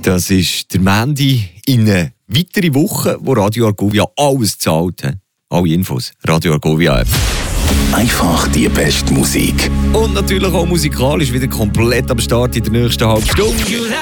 Das ist der Mandy in eine weitere Woche, wo Radio Argovia alles zahlt. Alle Infos, Radio Argovia App. Einfach die beste Musik. Und natürlich auch musikalisch wieder komplett am Start in der nächsten halben Stunde.